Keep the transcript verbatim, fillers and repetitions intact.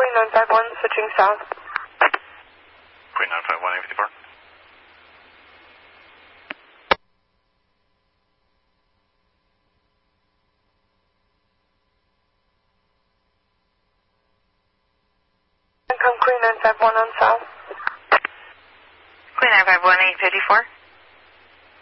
Queen nine five one, switching south. Queen nine five one, eight fifty-four. Come Queen nine five one on south. Queen nine five one, eight fifty-four.